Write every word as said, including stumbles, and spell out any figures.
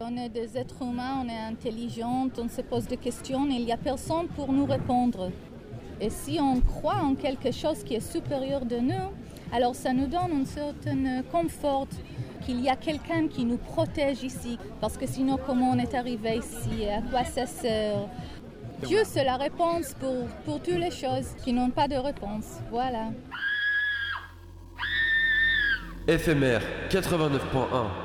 On est des êtres humains, on est intelligents, on se pose des questions et il n'y a personne pour nous répondre. Et si on croit en quelque chose qui est supérieur de nous, alors ça nous donne un certain confort qu'il y a quelqu'un qui nous protège ici. Parce que sinon, comment on est arrivé ici? À quoi ça sert? Dieu, c'est la réponse pour, pour toutes les choses qui n'ont pas de réponse. Voilà. F M R quatre-vingt-neuf point un